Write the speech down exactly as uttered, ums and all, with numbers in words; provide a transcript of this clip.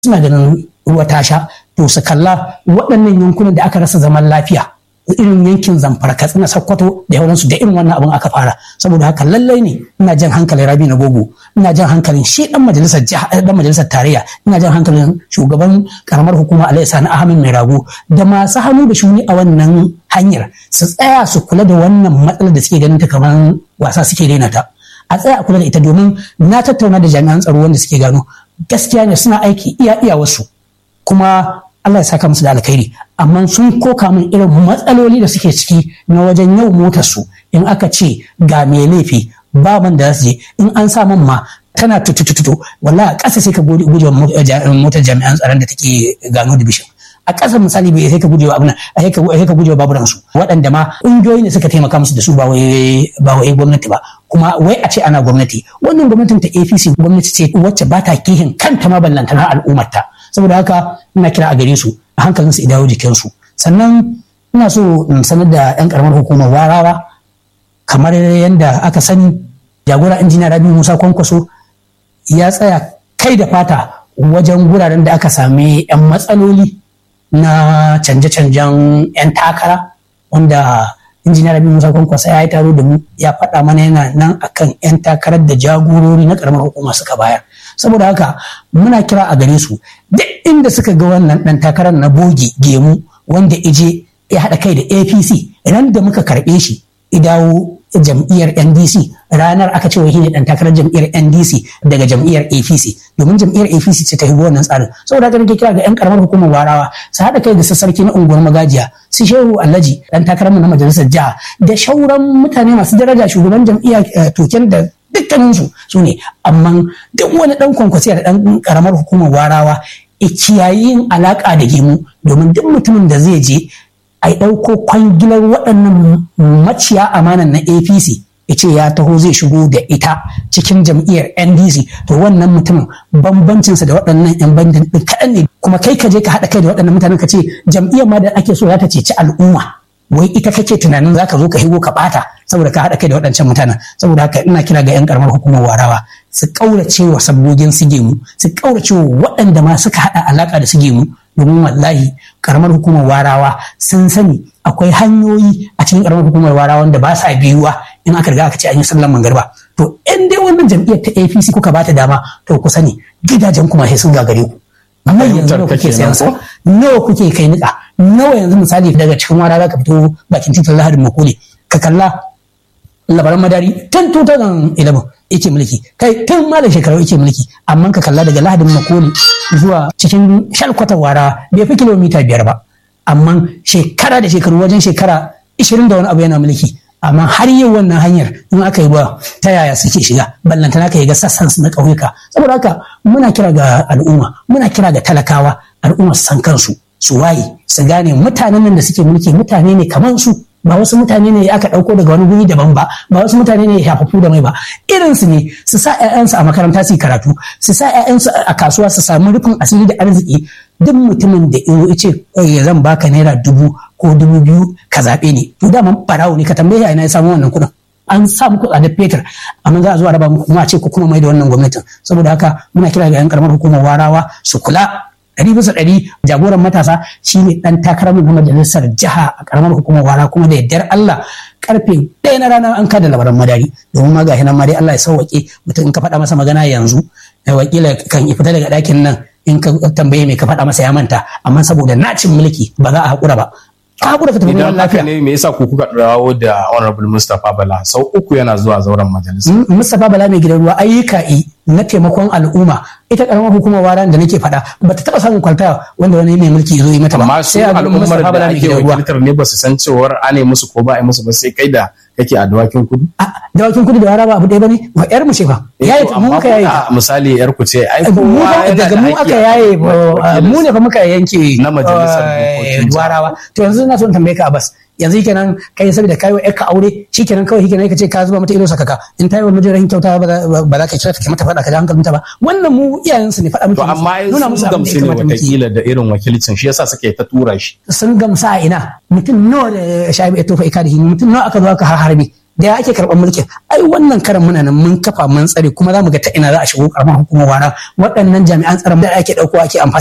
suna ganin ruwa ta sha to su kalla waɗannan yankunan da aka rasa zaman lafiya irin yankin Zamfara, Katsina, Sokoto da yawansu da irin wannan abin aka fara. Saboda haka lallai ne ina jan hankalin Rabi na Gogo, ina jan hankalin shi dan majalisar dan majalisar tarayya, ina jan hankalin shugaban karamar hukuma Alhaji Sani Ahmed Mai Rago da masu hannu da shuni a wannan hanyar su tsaya su kula da wannan matsalar da suke ganin ta kamar wasa suke daina ta. A tsaya a kula da ita domin na tattauna da jami'an tsaro wanda suke gano gaskiya ne suna aiki iya iya wasu kuma Allah ya saka musu da alkhairi, amma sun koka min irin matsaloli da suke ciki na wajen yau motar su in aka ce ga mai laifi baban da za su je in an sa man ma tana tutututu wallahi a ƙasa sai ka guje motar jami'an tsaron da take Gano division a ƙasa misali bai sai ka guje wa abuna sai ka sai ka guje wa baburan su waɗanda ma ƙungiyoyi ne suka taimaka musu da su ba wai ba wai gwamnati ba, kuma wai a ce ana gwamnati. Wannan gwamnatin ta A P C gwamnati ce wacce ba ta kihin kanta ma ballantana al'ummarta. Saboda haka ina kira a gare su a hankalin su idawo jikinsu. Sannan ina so in sanar da yan karamar hukumar Warawa kamar yadda aka sani jagora injiniya Rabi Musa Kwankwaso ya tsaya kai da fata wajen guraren da aka sami yan matsaloli na canje-canjen yan takara wanda injiniya Rabi Musa Kwankwaso ya yi taro da mu ya faɗa mana yana nan akan yan takarar da jagorori na karamar hukuma suka bayar. Saboda haka muna kira a gare su duk inda suka ga wannan dan takarar na bogi gemu wanda ije ya haɗa kai da A P C ran da muka karɓe shi idawo jam'iyyar N D C ranar aka ce wai ne dan takarar jam'iyyar N D C daga jam'iyyar A P C domin jam'iyyar A P C ce ta hibo wannan tsarin. Saboda haka nake kira ga yan karamar hukumar Warawa su haɗa kai da su sarki na unguwar Magajiya su Shehu Alhaji dan takarar mu na majalisar jiha da shauran mutane masu daraja shugaban jam'iyya token da dukkaninsu su ne, amma duk wani dan kwankwasiya da dan karamar hukumar Warawa a kiyayin alaka da gemu domin duk mutumin da zai je a ɗauko kwangilar waɗannan maciya amanan na A P C ya ce ya taho zai shigo da ita cikin jam'iyyar N D C to wannan mutumin bambancinsa da waɗannan yan bandin ɗin kaɗan ne. Kuma kai ka je ka haɗa kai da waɗannan mutanen ka ce jam'iyyar ma da ake so za ta ceci al'umma wai ita kake tunanin za ka zo ka higo ka ɓata saboda ka haɗa kai da waɗancan mutanen. Saboda haka ina kira ga 'yan ƙaramar hukumar Warawa su ƙaurace wa sabogin su gemu, su ƙaurace wa waɗanda ma suka haɗa alaƙa da su gemu, domin wallahi ƙaramar hukumar Warawa sun sani akwai hanyoyi a cikin ƙaramar hukumar Warawa wanda ba sa biyuwa in aka riga aka ce an yi sallan mangarba. To in dai wannan jam'iyyar ta A P C kuka bata dama to ku sani gidajen kuma sai sun gagare ku. Amma yanzu nawa kuke sayan sa? Nawa kuke kai niƙa? Nawa yanzu misali daga cikin Warawa ka fito bakin titin Lahadin Makole ka kalla labaran madari tun two thousand eleven yake mulki, kai tun ma da shekaru yake mulki, amma ka kalla daga Lahadin Makole zuwa cikin shalkwatar Warawa bai fi kilomita biyar ba, amma shekara da shekaru wajen shekara ishirin da wani abu yana mulki, amma har yau wannan hanyar in aka yi ba ta yaya suke shiga ballantana ka yi ga sassan su na ƙauyuka. Saboda haka muna kira ga al'umma, muna kira ga talakawa, al'umma su san kansu, su waye, su gane mutanen nan da suke mulki mutane ne kamar su, ba wasu mutane ne aka ɗauko daga wani guri daban ba, ba wasu mutane ne shafafu da mai ba, irin su ne su sa 'ya'yansu a makaranta su yi karatu, su sa 'ya'yansu a kasuwa su samu rufin asiri da arziki. Duk mutumin da ya ce zan baka naira dubu ko dubu biyu ka zaɓe ni, to dama barawo ne, ka tambaye ina ya samu wannan kuɗin. An sa muku tsadar fetur amma za a zo a raba muku kuma a ce ku kuma mai da wannan gwamnatin. Saboda haka muna kira ga 'yan karamar hukumar Warawa su kula ɗari bisa ɗari. Jagoran matasa shine ɗan takarar mu na majalisar jiha a karamar hukumar Warawa, kuma da yardar Allah karfe ɗaya na rana an kada labaran madari, domin ma gashi nan ma dai Allah ya sauwaƙe mutum in ka faɗa masa magana yanzu wakila kan fita daga ɗakin nan in ka tambaye mai ka faɗa masa ya manta, amma saboda nacin mulki ba za a haƙura ba. Ka haƙura ka tafi neman lafiya. Ne me yasa ku kuka dawo da Honorable Mustapha Bala sau uku yana zuwa zauren majalisa? Mustapha Bala mai gidan ruwa ayyuka na taimakon al'umma, ita karamar hukumar Warawa da nake faɗa ba ta taɓa samun kwalta wanda wani mai mulki zo yi mata ba. Amma su al'ummar da ake wakiltar ne ba su san cewar an yi musu ko ba a yi musu ba, sai kai da kake a dawakin kudu? A dawakin kudu da Warawa abu ɗaya bane, ba yar mu ce ba. Yayi mu muka yayi. Misali yar ku ce ai kowa yana daga mu aka yaye mu ne fa muka yanke na majalisar Warawa. To yanzu na so in tambaye ka Abbas, yanzu kenan kai saboda kai wa ka aure shikenan kawai shikenan ka ce ka zuba mata ido sakaka in tayi wa mijin rahin kyauta ba za ka kira ta mata faɗa ka ji hankalinta ba. Wannan mu iyayen su ne faɗa muke. To amma nuna musu sun gamsu ne watakila da irin wakilcin shi yasa suke ta tura shi. Sun gamsa a ina mutum nawa da Shaibu ya tofa ika da shi, mutum nawa aka zo aka harbe da ya ake karɓar mulkin ai wannan karan muna nan mun kafa mun tsare kuma za mu ga ta ina za a shigo karamar hukumar wara waɗannan jami'an tsaron da ake ɗauko ake amfani